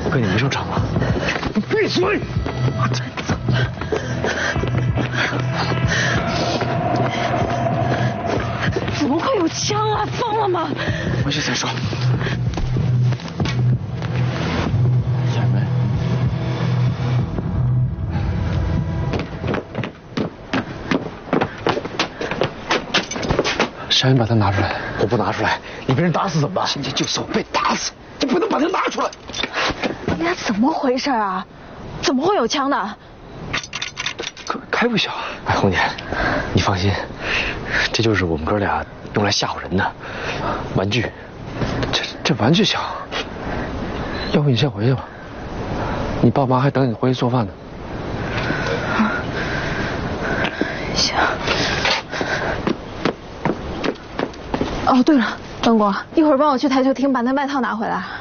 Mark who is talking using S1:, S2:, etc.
S1: 哥，你没受伤吧？
S2: 你闭嘴！
S3: 我真走了。怎么会有枪啊？疯了吗？
S1: 回去再说。下门。沙云把它拿出来。
S2: 我不拿出来，你被人打死怎么办？
S1: 今天就是我被打死，就不能把它拿出来。
S3: 你俩怎么回事啊？怎么会有枪呢？
S1: 开不小。哎，红姐，你放心，这就是我们哥俩用来吓唬人的玩具。这玩具小，要不你先回去吧，你爸妈还等你回去做饭呢。
S3: 行。哦，对了，灯光，一会儿帮我去台球厅把那外套拿回来。